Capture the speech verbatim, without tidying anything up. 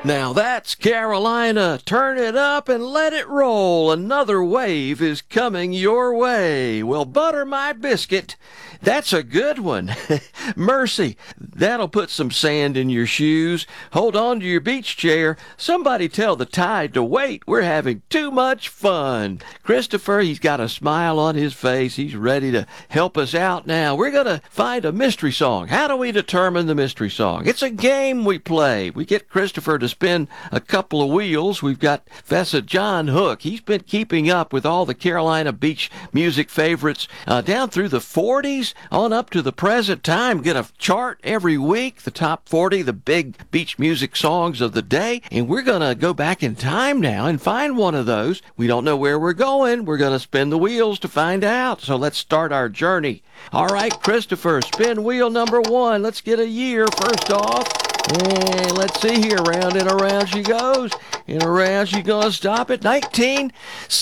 Now that's Carolina. Turn it up and let it roll. Another wave is coming your way. Well, butter my biscuit. That's a good one. Mercy, that'll put some sand in your shoes. Hold on to your beach chair. Somebody tell the tide to wait. We're having too much fun. Christopher, he's got a smile on his face. He's ready to help us out now. We're going to find a mystery song. How do we determine the mystery song? It's a game we play. We get Christopher to spin a couple of wheels. We've got Fessa John Hook. He's been keeping up with all the Carolina beach music favorites uh, down through the forties on up to the present time. Get a chart every week, the top forty, the big beach music songs of the day. And we're going to go back in time now and find one of those. We don't know where we're going. We're going to spin the wheels to find out. So let's start our journey. All right, Christopher, spin wheel number one. Let's get a year first off. And let's see here. Round and around she goes. And around she's going to stop at nineteen